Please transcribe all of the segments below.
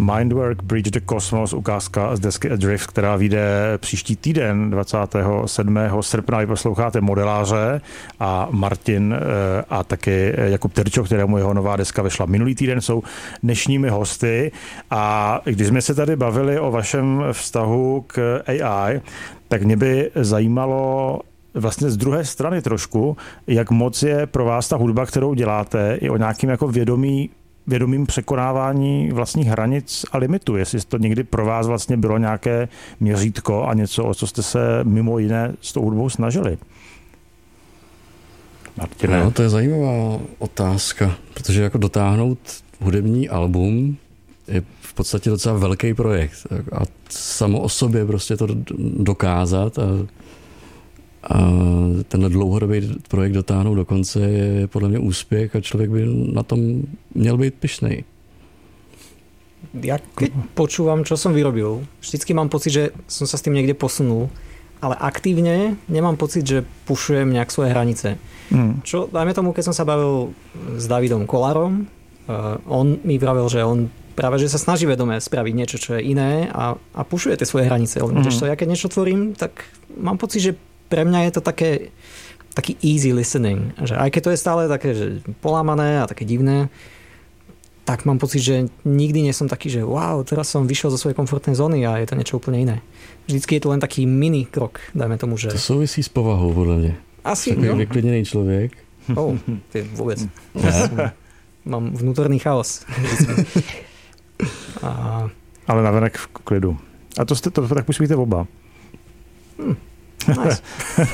Mindwork Bridge the Cosmos, ukázka z desky Adrift, která vyjde příští týden 27. srpna. Vy posloucháte Modeláře a Martin a taky Jakub Terčo, kterému jeho nová deska vyšla minulý týden, jsou dnešními hosty. A když jsme se tady bavili o vašem vztahu k AI, tak mě by zajímalo vlastně z druhé strany trošku, jak moc je pro vás ta hudba, kterou děláte, i o nějakým jako vědomým překonávání vlastních hranic a limitů. Jestli to někdy pro vás vlastně bylo nějaké měřítko a něco, o co jste se mimo jiné s tou hudbou snažili. Martine. No, to je zajímavá otázka, protože jako dotáhnout hudební album je v podstatě docela velký projekt a samo o sobě prostě to dokázat a tenhle dlouhodobý projekt dotáhnout do konce je podle mě úspěch a člověk by na tom měl být pyšnej. Ja keď počúvam, čo som vyrobil, vždycky mám pocit, že som sa s tým niekde posunul, ale aktívne nemám pocit, že pušujem nejak svoje hranice. Čo, dajme tomu, keď som sa bavil s Davidom Kolárom, on mi vravel, že on práve že sa snaží vedome spraviť niečo, čo je iné a pušuje tie svoje hranice. Lenže ja keď niečo tvorím, tak mám pocit, že pre mňa je to taký easy listening. Že aj keď to je stále také že polámané a také divné, tak mám pocit, že nikdy nie som taký, že wow, teraz som vyšiel zo svojej komfortnej zóny a je to niečo úplne iné. Vždycky je to len taký mini krok, dajme tomu, že... To souvisí s povahou, podľa mňa. Asi, no. Vyklidnený človek. Ty vôbec. Mám vnútorný chaos. Ale navenek v klidu. A to tak působíte oba. Nice.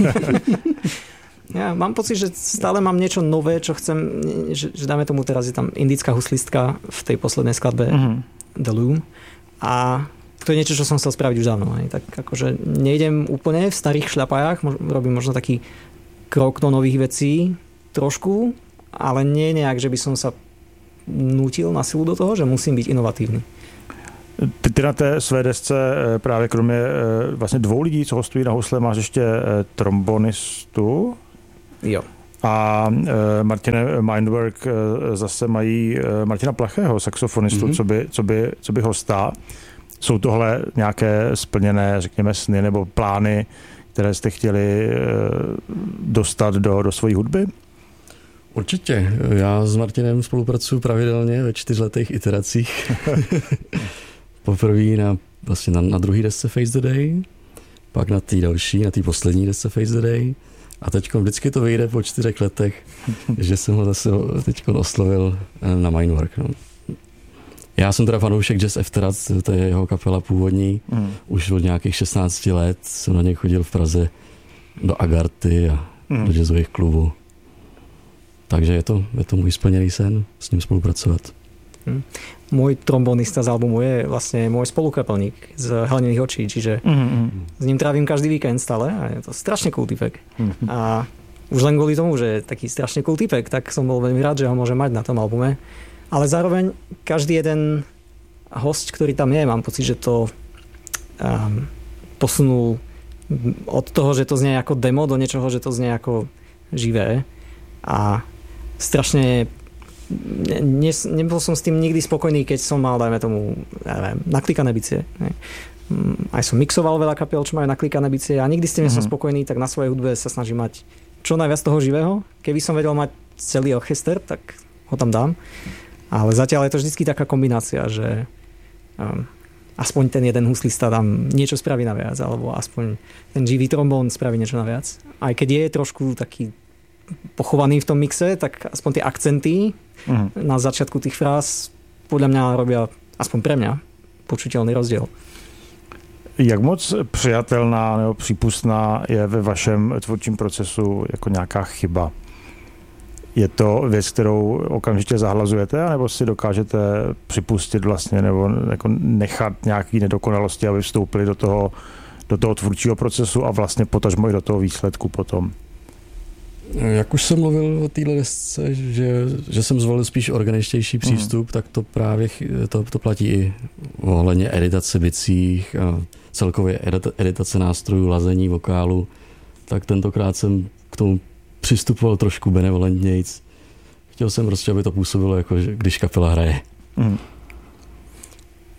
Ja mám pocit, že stále mám niečo nové, čo chcem, že dáme tomu, teraz je tam indická huslistka v tej poslednej skladbe The Loom a to je niečo, čo som chcel spraviť už dávno. Tak akože nejdem úplne v starých šľapajách, robím možno taký krok do nových vecí trošku, ale nie nejak, že by som sa nutil na silu do toho, že musím byť inovatívny. Ty na té své desce právě kromě vlastně 2 lidí, co hostují na housle, máš ještě trombonistu. Jo. A Martine Mindwork zase mají Martina Plachého, saxofonistu, co by hosta. Jsou tohle nějaké splněné, řekněme, sny nebo plány, které jste chtěli dostat do svojí hudby? Určitě. Já s Martinem spolupracuju pravidelně ve 4letých iteracích. Poprvé na druhý desce Face the Day, pak na té další, na té poslední desce Face the Day a teď vždycky to vyjde po 4 letech, že jsem ho zase teď oslovil na Mindwork. No. Já jsem teda fanoušek Jazz Aftera, to je jeho kapela původní, už od nějakých 16 let jsem na něj chodil v Praze do Agarty a do jazzových klubů. Takže je to můj splněný sen s ním spolupracovat. Môj trombonista z albumu je vlastne môj spolukapelník z Hlinených očí, čiže s ním trávim každý víkend stále a je to strašne cool typek. A už len kvôli tomu, že je taký strašne cool typek, tak som bol veľmi rád, že ho môžem mať na tom albume. Ale zároveň každý jeden host, ktorý tam je, mám pocit, že to posunul od toho, že to znie ako demo, do niečoho, že to znie ako živé. A strašne nebol som s tým nikdy spokojný, keď som mal, dajme tomu, naklikané bicie. Aj som mixoval veľa kapiel, čo majú naklikané bicie a nikdy s tým nie som spokojný, tak na svojej hudbe sa snažím mať čo najviac toho živého. Keby som vedel mať celý orchester, tak ho tam dám. Ale zatiaľ je to vždycky taká kombinácia, že aspoň ten jeden huslista tam niečo spraví naviac, alebo aspoň ten živý trombón spraví niečo naviac. Aj keď je trošku taký pochovaný v tom mixe, tak aspoň tie akcenty na začiatku tých fráz podľa mňa robia, aspoň pre mňa, počuteľný rozdiel. Jak moc přijatelná nebo přípustná je ve vašem tvůrčím procesu jako nějaká chyba? Je to věc, kterou okamžitě zahlazujete, nebo si dokážete připustit vlastně, nebo jako nechat nějaký nedokonalosti, aby vstoupili do toho tvůrčího procesu a vlastně potažmo i do toho výsledku potom? Jak už jsem mluvil o téhle desce, že jsem zvolil spíš organičtější přístup, tak to právě to platí i ohledně editace bicích a celkově editace nástrojů, lazení, vokálu. Tak tentokrát jsem k tomu přistupoval trošku benevolentnějc. Chtěl jsem prostě, aby to působilo jako když kapela hraje.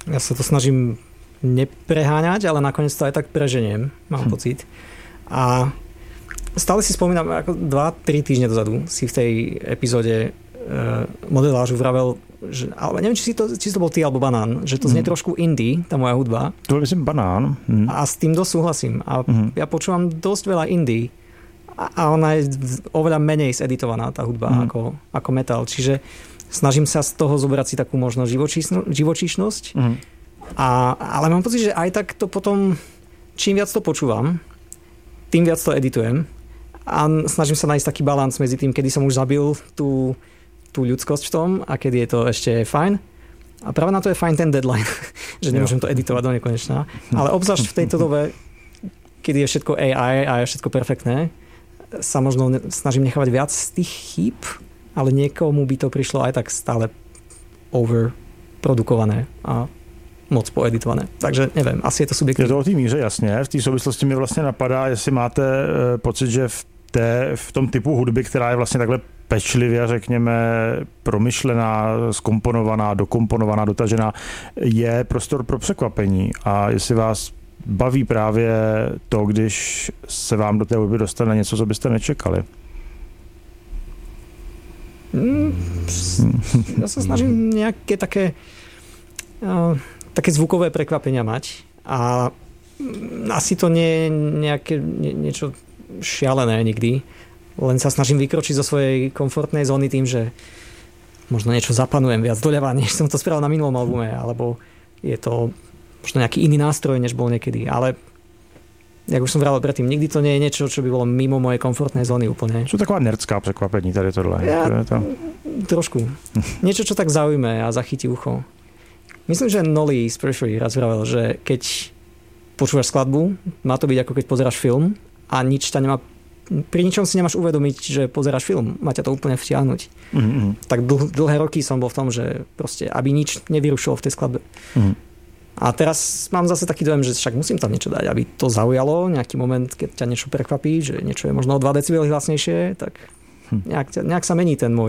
Ja sa to snažím nepreháňať, ale nakoniec to aj tak preženiem, mám pocit. A stále si spomínam, ako 2-3 týždne dozadu si v tej epizóde modelážu vravel, že, ale neviem, či to bol ty alebo Banán, že to znie trošku indie, tá moja hudba. To je myslím Banán. A s tým dosť súhlasím. A ja počúvam dosť veľa indie a ona je oveľa menej zeditovaná tá hudba ako metal. Čiže snažím sa z toho zobrať si takú možno živočíšnosť. Ale mám pocit, že aj tak to potom, čím viac to počúvam, tým viac to editujem a snažím sa nájsť taký balans medzi tým, kedy som už zabil tú ľudskosť v tom a kedy je to ešte fajn. A práve na to je fajn ten deadline, že nemôžem to editovať do nekonečna. Ale obzvlášť v tejto dobe, kedy je všetko AI a je všetko perfektné, sa možno snažím nechávať viac z tých chýb, ale niekomu by to prišlo aj tak stále overprodukované a moc poeditované. Takže nevím, asi je to subjektivní. Je to o té míře, jasně. V té souvislosti mi vlastně napadá, jestli máte pocit, že v tom typu hudby, která je vlastně takhle pečlivě, řekněme, promyšlená, zkomponovaná, dokomponovaná, dotažená, je prostor pro překvapení. A jestli vás baví právě to, když se vám do té hudby dostane něco, co byste nečekali. Ja sa snažím nejaké také zvukové prekvapenia mať a asi to nie je nejaké niečo šialené nikdy, len sa snažím vykročiť zo svojej komfortnej zóny tým, že možno niečo zapanujem viac doľava, než som to spravil na minulom albume, alebo je to možno nejaký iný nástroj, než bol niekedy, ale jak už som vravil predtým, nikdy to nie je niečo, čo by bolo mimo mojej komfortnej zóny úplne. Sú taková nerdská překvapení tady tohle. Trošku. Niečo, čo tak zaujme a zachytí ucho. Myslím, že Nolly z Periphery raz vravel, že keď počúvaš skladbu, má to byť ako keď pozeráš film a nič ťa nemá, pri ničom si nemáš uvedomiť, že pozeráš film. Má ťa to úplne vtiahnuť. Tak dlhé roky som bol v tom, že proste, aby nič nevyrušilo v tej skladbe. A teraz mám zase taký dojem, že však musím tam niečo dať, aby to zaujalo, nejaký moment, keď ťa niečo prekvapí, že niečo je možno o 2 decibely hlasnejšie, tak nejak sa mení ten môj